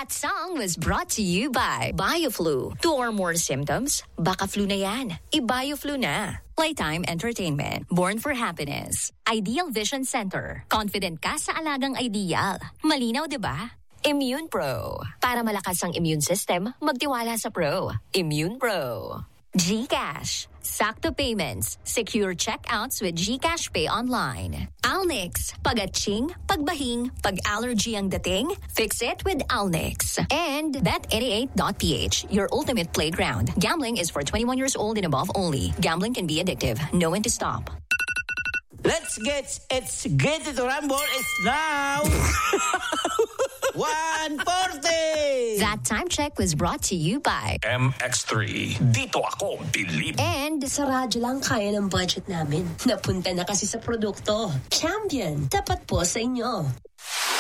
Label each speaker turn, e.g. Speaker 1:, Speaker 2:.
Speaker 1: That song was brought to you by BioFlu. 2 or more symptoms? Baka flu na yan. I-BioFlu na. Playtime Entertainment. Born for Happiness. Ideal Vision Center. Confident ka sa alagang ideal. Malinaw, di ba? Immune Pro. Para malakas ang immune system, magtiwala sa Pro. Immune Pro. GCash. Sakto Payments. Secure checkouts with GCash Pay online. Alnix. Pag-atching, pagbahing, pag-allergy ang dating, fix it with Alnix. And Bet88.ph, your ultimate playground. Gambling is for 21 years old and above only. Gambling can be addictive. Know when to stop.
Speaker 2: Let's get it to rumble. It's now 1:40.
Speaker 1: That time check was brought to you by
Speaker 3: MX3. Dito ako believe.
Speaker 1: and
Speaker 4: Sa radyo lang kaya ng budget namin. Napunta na kasi sa produkto. Champion, tapat po sa inyo.